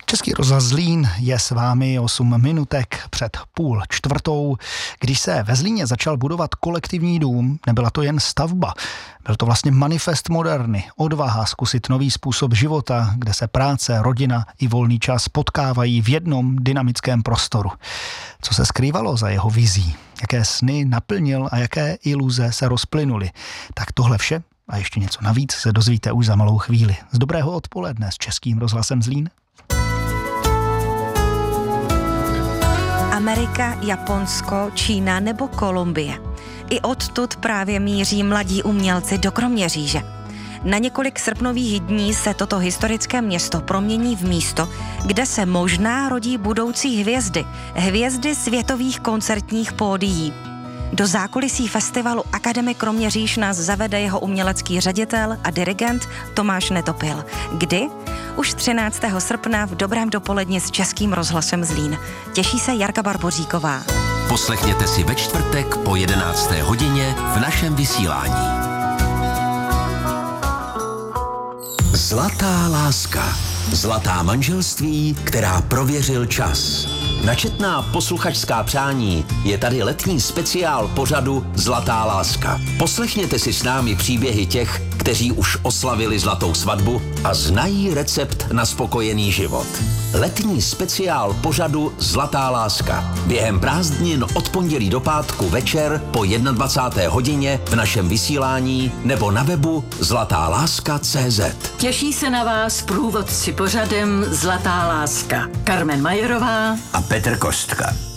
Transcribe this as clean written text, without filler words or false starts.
Český rozhlas Zlín je s vámi 8 minutek před 3:30. Když se ve Zlíně začal budovat kolektivní dům, nebyla to jen stavba. Byl to vlastně manifest moderny, odvaha zkusit nový způsob života, kde se práce, rodina i volný čas potkávají v jednom dynamickém prostoru. Co se skrývalo za jeho vizí? Jaké sny naplnil a jaké iluze se rozplynuly? Tak tohle vše a ještě něco navíc se dozvíte už za malou chvíli. Z dobrého odpoledne s Českým rozhlasem Zlín. Amerika, Japonsko, Čína nebo Kolumbie. I odtud právě míří mladí umělci do Kroměříže. Na několik srpnových dní se toto historické město promění v místo, kde se možná rodí budoucí hvězdy, hvězdy světových koncertních pódií. Do zákulisí festivalu Akademie Kroměříž nás zavede jeho umělecký ředitel a dirigent Tomáš Netopil. Kdy? Už 13. srpna v dobrém dopoledni s Českým rozhlasem Zlín. Těší se Jarka Barboříková. Poslechněte si ve čtvrtek po 11. hodině v našem vysílání. Zlatá láska. Zlatá manželství, která prověřil čas. Na četná posluchačská přání je tady letní speciál pořadu Zlatá láska. Poslechněte si s námi příběhy těch, kteří už oslavili zlatou svatbu a znají recept na spokojený život. Letní speciál pořadu Zlatá láska. Během prázdnin od pondělí do pátku večer po 21. hodině v našem vysílání nebo na webu zlatáláska.cz. Těší se na vás průvodci pořadem Zlatá láska. Carmen Majerová a Petr Kostka.